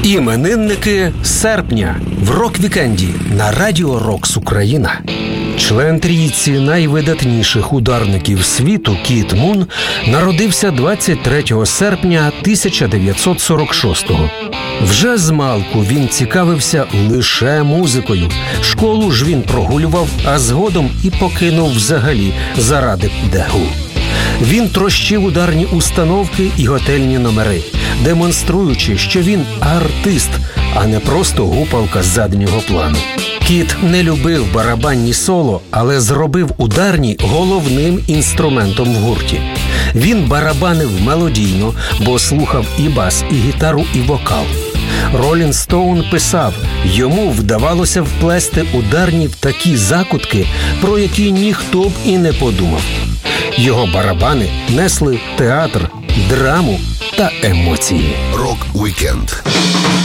Іменинники серпня в рок-вікенді на Радіо Рокс Україна. Член трійці найвидатніших ударників світу Кіт Мун народився 23 серпня 1946-го. Вже змалку він цікавився лише музикою. Школу ж він прогулював, а згодом і покинув взагалі заради дегу. Він трощив ударні установки і готельні номери, демонструючи, що він артист, а не просто гупалка з заднього плану. Кіт не любив барабанні соло, але зробив ударні головним інструментом в гурті. Він барабанив мелодійно, бо слухав і бас, і гітару, і вокал. Ролінг Стоун писав, йому вдавалося вплести ударні в такі закутки, про які ніхто б і не подумав. Його барабани несли театр, драму та емоції. Рок-вікенд.